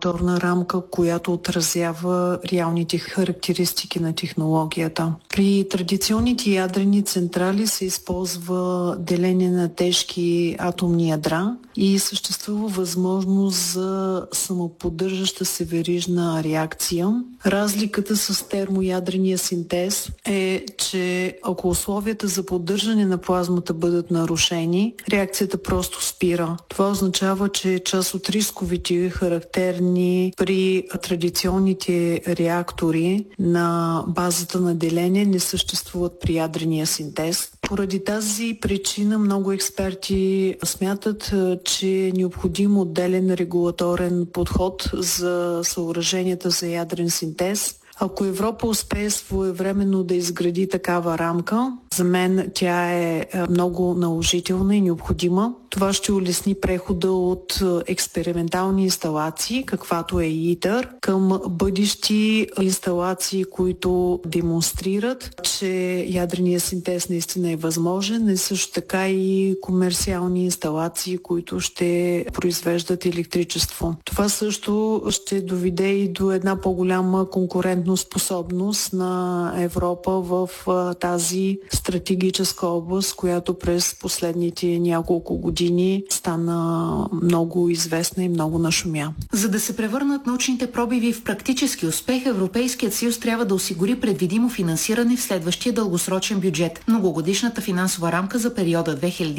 регулаторна рамка, която отразява реалните характеристики на технологията. При традиционните ядрени централи се използва деление на тежки атомни ядра и съществува възможност за самоподдържаща се верижна реакция. Разликата с термоядрения синтез е, че ако условията за поддържане на плазмата бъдат нарушени, реакцията просто спира. Това означава, че част от рисковите характерни при традиционните реактори на базата на деление не съществуват при ядрения синтез. Поради тази причина много експерти смятат, че е необходим отделен регулаторен подход за съоръженията за ядрен синтез. Ако Европа успее своевременно да изгради такава рамка, за мен тя е много наложителна и необходима. Това ще улесни прехода от експериментални инсталации, каквато е ИТЕР, към бъдещи инсталации, които демонстрират, че ядреният синтез наистина е възможен, и също така и комерциални инсталации, които ще произвеждат електричество. Това също ще доведе и до една по-голяма конкурентоспособност на Европа в тази стратегическа област, която през последните няколко години стана много известна и много нашумя. За да се превърнат научните пробиви в практически успех, Европейският съюз трябва да осигури предвидимо финансиране в следващия дългосрочен бюджет, многогодишната финансова рамка за периода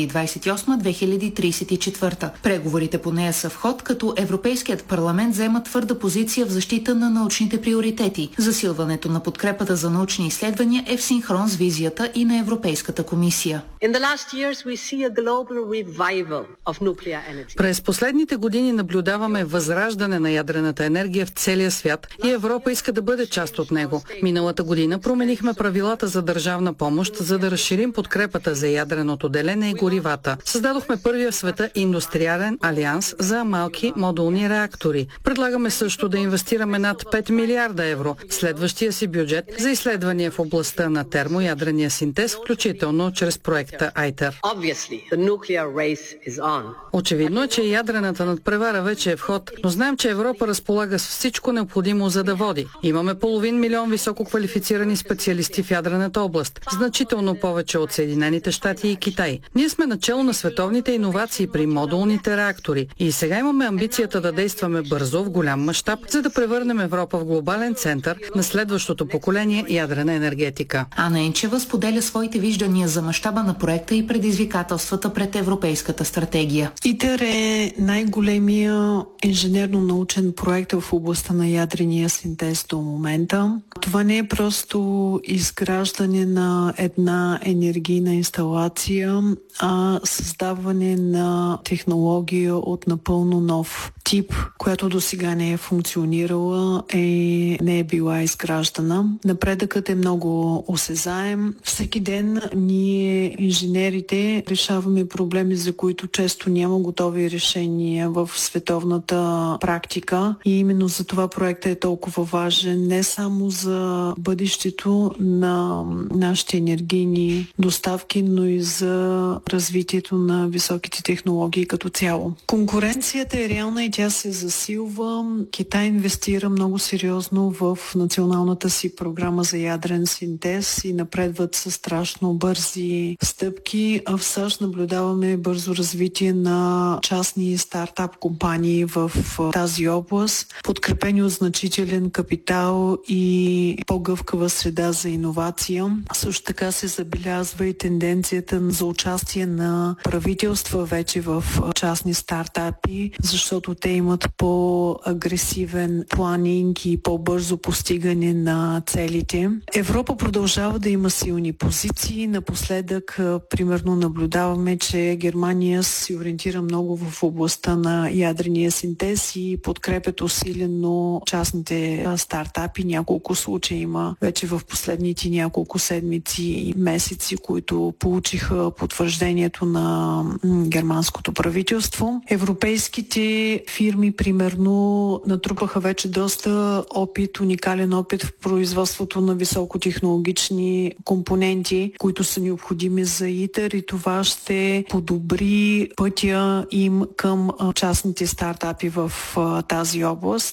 2028-2034. Преговорите по нея са в ход, като Европейският парламент заема твърда позиция в защита на научните приоритети. Засилването на подкрепата за научни изследвания е в синхрон с визията и на Европейската комисия. През последните години наблюдаваме възраждане на ядрената енергия в целия свят и Европа иска да бъде част от него. Миналата година променихме правилата за държавна помощ, за да разширим подкрепата за ядреното делене и горивата. Създадохме първия в света индустриален алианс за малки модулни реактори. Предлагаме също да инвестираме над 5 милиарда евро в следващия си бюджет за изследвания в областта на термоядрения синтез, включително чрез проекта ITER. Очевидно е, че ядрената надпревара вече е в ход, но знаем, че Европа разполага с всичко необходимо за да води. Имаме 500 000 високо квалифицирани специалисти в ядрената област, значително повече от Съединените щати и Китай. Ние сме начело на световните иновации при модулните реактори и сега имаме амбицията да действаме бързо в голям мащаб, за да превърнем Европа в глобален център на следващото поколение ядрена енергетика. Ана Енчева споделя своите виждания за мащаба на проекта и предизвикателствата пред европейската стратегия. ИТЕР е най-големия инженерно-научен проект в областта на ядрения синтез до момента. Това не е просто изграждане на една енергийна инсталация, а създаване на технология от напълно нов тип, която до сега не е функционирала и не е била изграждана. Напредъкът е много осезаем. Всеки ден ние, инженерите, решаваме проблеми, за които често няма готови решения в световната практика. И именно за това проектът е толкова важен не само за бъдещето на нашите енергийни доставки, но и за развитието на високите технологии като цяло. Конкуренцията е реална и тя се засилва. Китай инвестира много сериозно в националната си програма за ядрен синтез и напредват със страшно бързи стъпки. А в САЩ наблюдаваме бързо развитие на частни стартап компании в тази област, подкрепени от значителен капитал и по-гъвкава среда за иновация. Също така се забелязва и тенденцията за участие на правителства вече в частни стартапи, защото те имат по-агресивен планинг и по-бързо постигане на целите. Европа продължава да има силни позиции. Напоследък, примерно, наблюдаваме, че Германия се ориентира много в областта на ядрения синтез и подкрепят усилено частните стартапи. Няколко случаи има вече в последните няколко седмици и месеци, които получиха потвърждението на германското правителство. Европейските фирми, примерно, натрупаха вече доста опит, уникален опит в производството на високотехнологични компоненти, които са необходими за ИТЕР, и това ще подобри пътя им към частните стартапи в тази област.